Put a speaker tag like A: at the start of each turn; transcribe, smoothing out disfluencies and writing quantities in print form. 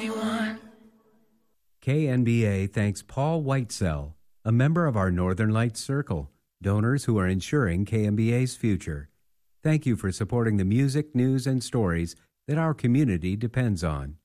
A: KNBA thanks Paul Whitesell, a member of our Northern Lights Circle, donors who are ensuring KNBA's future. Thank you for supporting the music, news, and stories that our community depends on.